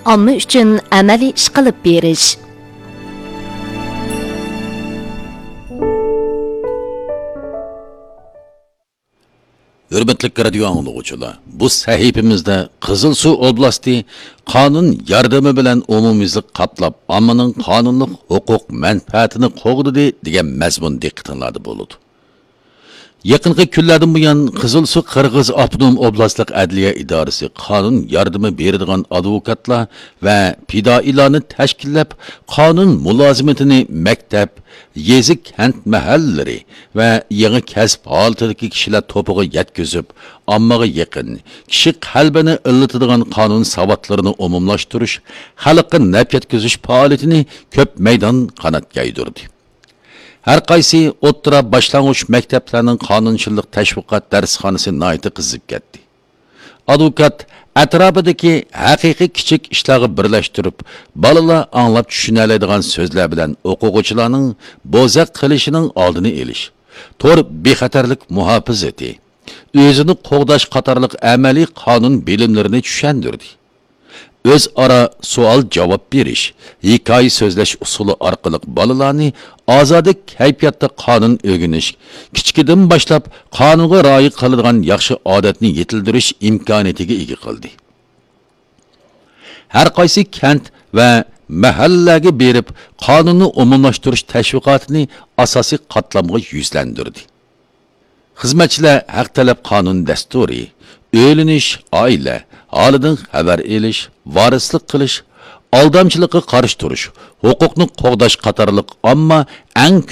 omma uchun amaliy ish qilib berish. Hürmetli radio anglaguvchilar, bu sahifamizda Qizilsuv oblasti qonun yordami bilan umumiylik qaplab, ommaning qonunlik huquq manfaatini qo'g'didi degan mazmun diqqatingizda bo'ladi. Yaqinqi kunlardan buyon Qizilsuv Qirg'iz Avtonom oblastlik adliya idorasi qonun yordami beradigan advokatlar va fidoilarni tashkillab, qonun mulozimatini maktab, yezik kent mahallari va yangi kasb holatidagi kishilar to'piga yetkazib, ommaga yaqin, kishi qalbini illatadigan qonun savodlarini umumlashtirish, xalqqa naf yetkazish faoliyatini ko'p maydon qanotga yaydirdi. Her qaysi o'ttira boshlang'ich maktablarning qonunchilik tashviqot darsxonasi nihoyatda qizib ketdi. Advokat atrofidagi haqiqiy kichik ishlarni birlashtirib, bolalar anglab tushuna oladigan so'zlar bilan o'quvchilarning bo'zaq qilishining oldini olish, to'g'ri bexatarlik muhofazati, o'zini qo'g'dash qatorliq amaliy qonun bilimlarini tushundirdi. O'zaro savol javob berish, hikoya so'zlash usuli orqali bolalarni ozodi kayfiyatda qonun o'rganish, kichkidan boshlab qonunga rioya qiladigan yaxshi odatni yetildirish imkoniyatiga ega qildi. Har qaysi kent va mahallaga berib, qonunni umumlashtirish tashviqotini asosiy qatlamga yuzlandirdi. Xizmatchilar haq talab qonun dasturi, o'linish, oila holidan xabar elish, varislik qilish, aldamchilikqa qarshi turish, huquqni qo'g'dash qatorliq, ammo eng